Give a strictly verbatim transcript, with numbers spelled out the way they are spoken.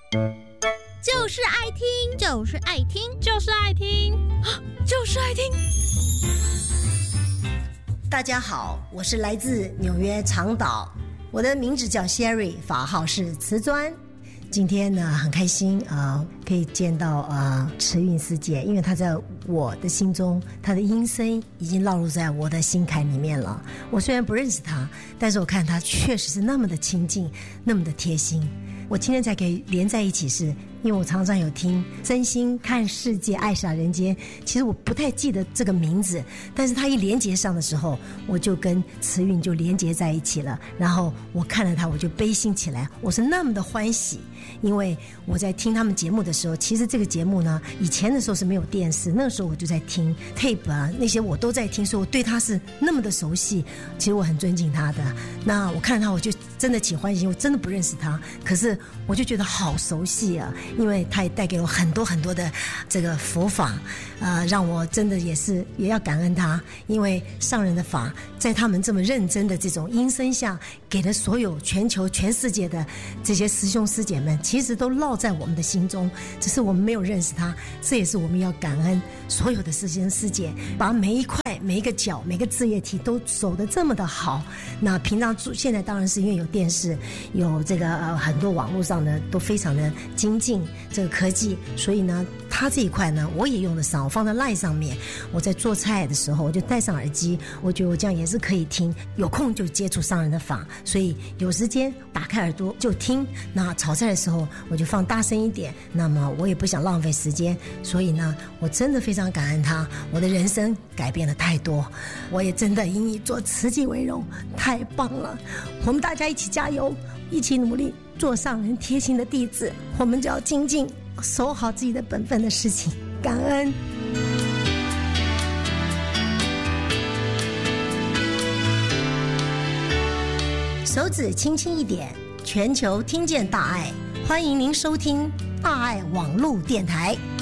就是爱听， 就是爱听， 就是爱听， 就是爱听。 大家好，我是来自纽约长岛，我的名字叫 Sherry， 法号是瓷砖。今天呢，很开心啊、呃，可以见到呃慈韵师姐，因为她在我的心中，她的音声已经烙入在我的心坎里面了。我虽然不认识她，但是我看她确实是那么的亲近，那么的贴心。我今天才可以连在一起是，因为我常常有听真心看世界爱洒人间，其实我不太记得这个名字，但是它一连结上的时候，我就跟慈韵就连结在一起了，然后我看了它我就悲心起来，我是那么的欢喜。因为我在听他们节目的时候，其实这个节目呢，以前的时候是没有电视，那个时候我就在听 tape 啊，那些我都在听，所以我对他是那么的熟悉，其实我很尊敬他的。那我看到他我就真的起欢喜，我真的不认识他，可是我就觉得好熟悉啊，因为他也带给我很多很多的这个佛法，呃，让我真的也是也要感恩他，因为上人的法在他们这么认真的这种音声下，给了所有全球全世界的这些师兄师姐们，其实都烙在我们的心中，只是我们没有认识他。这也是我们要感恩所有的师兄师姐，把每一块每一个角每个字业体都守得这么的好。那平常现在当然是因为有电视，有这个呃很多网络上呢都非常的精进这个科技，所以呢他这一块呢我也用得上，我放在 LINE 上面，我在做菜的时候我就戴上耳机，我觉得我这样也是可以听，有空就接触上人的法，所以有时间打开耳朵就听。那炒菜的时候我就放大声一点，那么我也不想浪费时间，所以呢我真的非常感恩他，我的人生改变了太多，我也真的以你做慈济为荣，太棒了。我们大家一起加油，一起努力做上人贴心的弟子，我们就要精进守好自己的本分的事情，感恩。手指轻轻一点，全球听见大爱，欢迎您收听大爱网络电台。